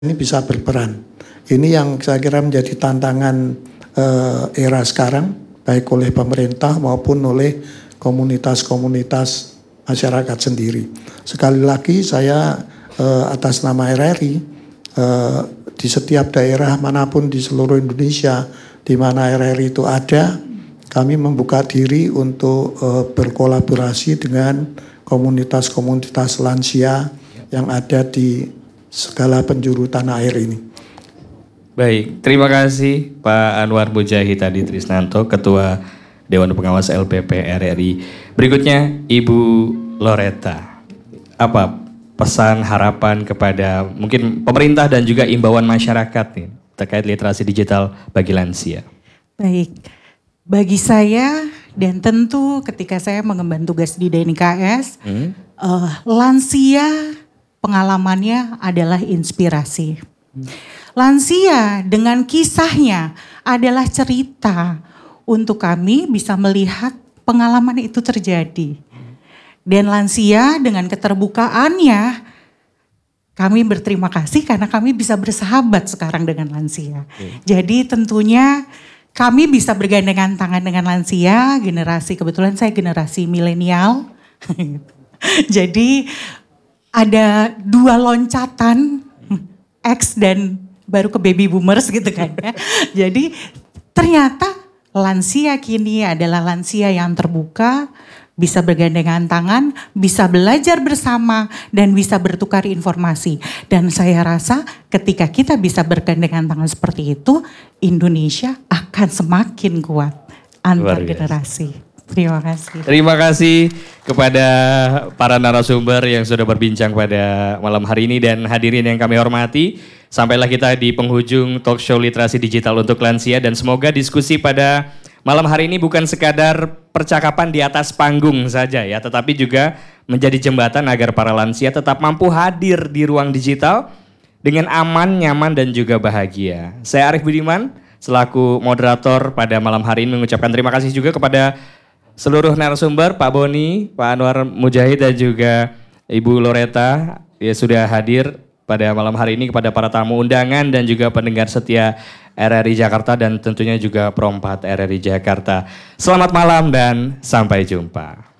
ini bisa berperan. Ini yang saya kira menjadi tantangan era sekarang, baik oleh pemerintah maupun oleh komunitas-komunitas masyarakat sendiri. Sekali lagi saya atas nama RRI di setiap daerah manapun di seluruh Indonesia di mana RRI itu ada, kami membuka diri untuk berkolaborasi dengan komunitas-komunitas lansia yang ada di segala penjuru tanah air ini. Baik, terima kasih Pak Anwar Mujahid Hadi Trisnanto, Ketua Dewan Pengawas LPP RRI. Berikutnya Ibu Loretta. Apa pesan harapan kepada mungkin pemerintah dan juga imbauan masyarakat nih terkait literasi digital bagi lansia? Baik, bagi saya dan tentu ketika saya mengemban tugas di DNKS, lansia pengalamannya adalah inspirasi. Lansia dengan kisahnya adalah cerita untuk kami bisa melihat pengalaman itu terjadi. Dan lansia dengan keterbukaannya, kami berterima kasih karena kami bisa bersahabat sekarang dengan lansia. Jadi tentunya kami bisa bergandengan tangan dengan lansia, kebetulan saya generasi milenial. Jadi ada dua loncatan, X dan baru ke baby boomers gitu kan ya. Jadi ternyata lansia kini adalah lansia yang terbuka, bisa bergandengan tangan, bisa belajar bersama dan bisa bertukar informasi. Dan saya rasa ketika kita bisa bergandengan tangan seperti itu, Indonesia akan semakin kuat antar generasi. Terima kasih. Terima kasih kepada para narasumber yang sudah berbincang pada malam hari ini dan hadirin yang kami hormati. Sampailah kita di penghujung talk show literasi digital untuk lansia dan semoga diskusi pada malam hari ini bukan sekadar percakapan di atas panggung saja ya, tetapi juga menjadi jembatan agar para lansia tetap mampu hadir di ruang digital dengan aman, nyaman dan juga bahagia. Saya Arif Budiman selaku moderator pada malam hari ini mengucapkan terima kasih juga kepada seluruh narasumber, Pak Boni, Pak Anwar Mujahid dan juga Ibu Loretta ya sudah hadir pada malam hari ini, kepada para tamu undangan dan juga pendengar setia RRI Jakarta dan tentunya juga Pro 4 RRI Jakarta. Selamat malam dan sampai jumpa.